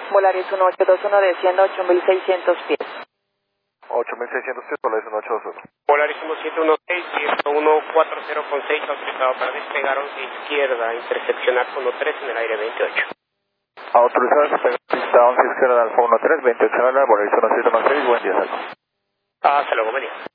Volaris 1821 desciende 8600 pies. 8600 pies, Volaris 1821. Volaris 1716, 140,6, autorizado para despegar 11 izquierda, intercepcionar 13 en el aire 28. Autorizado a despegar pista 11 izquierda, Alfa 13, 28 en el aire, Volaris 1716, buen día, Salvo. Hasta luego, buen día.